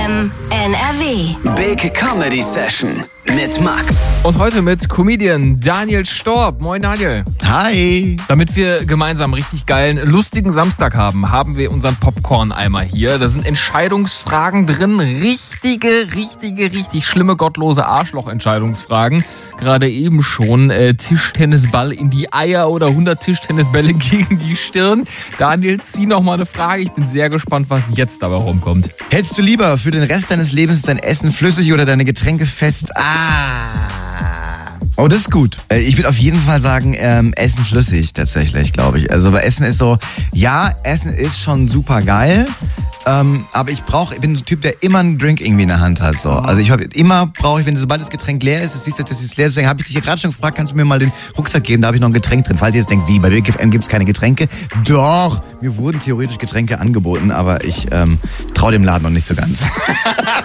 FM NRW. Big Comedy Session mit Max. Und heute mit Comedian Daniel Storb. Moin Daniel. Hi. Damit wir gemeinsam richtig geilen, lustigen Samstag haben, haben wir unseren Popcorn-Eimer hier. Da sind Entscheidungsfragen drin. Richtig schlimme, gottlose Arschloch-Entscheidungsfragen. Gerade eben schon Tischtennisball in die Eier oder 100 Tischtennisbälle gegen die Stirn. Daniel, zieh noch mal eine Frage. Ich bin sehr gespannt, was jetzt dabei rumkommt. Hättest du lieber für den Rest deines Lebens dein Essen flüssig oder deine Getränke fest? Oh, das ist gut. Ich würde auf jeden Fall sagen, Essen flüssig tatsächlich, glaube ich. Also bei Essen ist so, ja, Essen ist schon super geil. Aber ich bin so ein Typ, der immer einen Drink irgendwie in der Hand hat. So. Also sobald das Getränk leer ist, siehst du, das ist leer. Deswegen habe ich dich ja gerade schon gefragt, kannst du mir mal den Rucksack geben? Da habe ich noch ein Getränk drin. Falls ihr jetzt denkt, wie, bei Big FM gibt es keine Getränke? Doch, mir wurden theoretisch Getränke angeboten, aber ich traue dem Laden noch nicht so ganz.